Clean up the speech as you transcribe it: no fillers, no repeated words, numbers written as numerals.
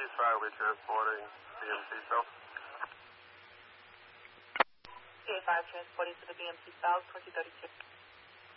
will be transporting BMC South. CA5 transporting to the BMC South, 2032.